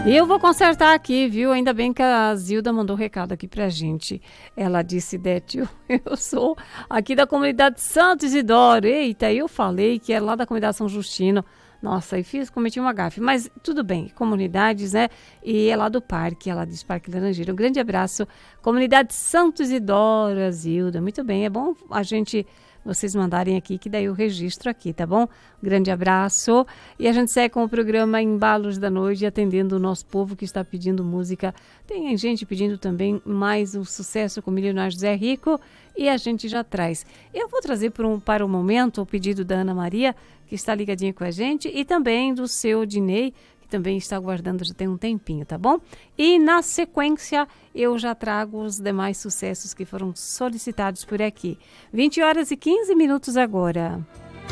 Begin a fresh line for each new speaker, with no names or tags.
E eu vou consertar aqui, viu? Ainda bem que a Zilda mandou um recado aqui pra gente. Ela disse, Détio, eu sou aqui da comunidade Santo Isidoro. Eita, eu falei que é lá da comunidade São Justino. Nossa, e cometi uma gafe. Mas tudo bem, comunidades, né? E é lá do parque, ela diz Parque Laranjeira. Um grande abraço, comunidade Santo Isidoro, Zilda. Muito bem, é bom vocês mandarem aqui, que daí eu registro aqui, tá bom? Grande abraço. E a gente segue com o programa Embalos da Noite, atendendo o nosso povo que está pedindo música. Tem gente pedindo também mais o sucesso com o milionário José Rico e a gente já traz. Eu vou trazer para o momento o pedido da Ana Maria, que está ligadinha com a gente, e também do seu Dinei, que também está aguardando já tem um tempinho, tá bom? E na sequência eu já trago os demais sucessos que foram solicitados por aqui. 20 horas e 15 minutos agora.